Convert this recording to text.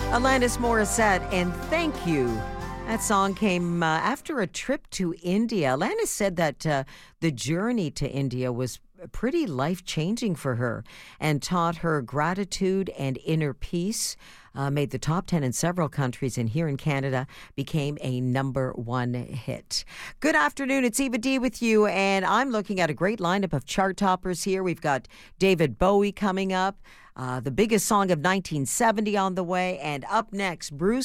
Alanis Morissette, and Thank You. That song came after a trip to India. Alanis said that the journey to India was pretty life-changing for her and taught her gratitude and inner peace. Made the top 10 in several countries, and here in Canada became a #1 hit. Good afternoon, it's Eva D with you, and I'm looking at a great lineup of chart toppers here. We've got David Bowie coming up, the biggest song of 1970 on the way, and up next, Bruce